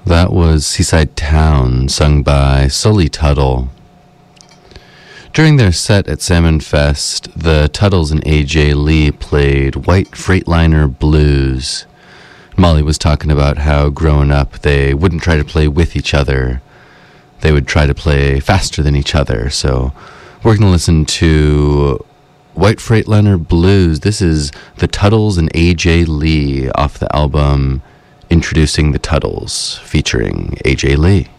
That was Seaside Town, sung by Sully Tuttle. During their set at Salmon Fest, the Tuttles and A.J. Lee played White Freightliner Blues. Molly was talking about how growing up they wouldn't try to play with each other. They would try to play faster than each other. So we're going to listen to White Freightliner Blues. This is the Tuttles and A.J. Lee off the album Introducing the Tuttles, featuring A.J. Lee.